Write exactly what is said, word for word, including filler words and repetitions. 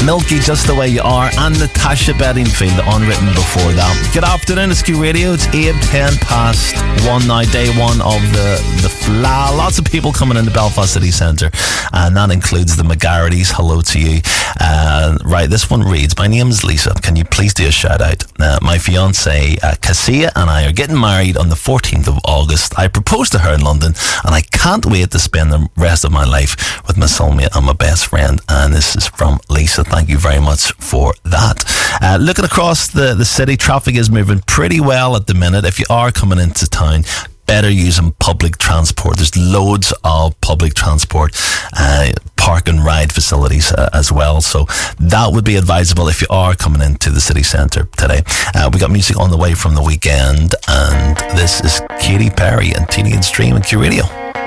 Milky, Just the Way You Are, and Natasha Bedingfield, unwritten before that. Good afternoon, it's Q Radio. It's eight ten past one now, day one of the the Fla. Lots of people coming into Belfast City Centre, and that includes the McGarrity's. Hello to you. Uh, right, this one reads, my name's Lisa. Can you please do a shout out? Uh, my fiance uh, Cassia and I are getting married on the fourteenth of August. I proposed to her in London, and I can't wait to spend the rest of my life with my soulmate and my best friend. And this is from Lisa. Thank you very much for that. Uh, looking across the, the city, traffic is moving pretty well at the minute. If you are coming into town, better using public transport. There's loads of public transport, uh, park and ride facilities uh, as well. So that would be advisable if you are coming into the city centre today. Uh, we got music on the way from The Weekend, and this is Katy Perry and Teenage Dream and Q Radio.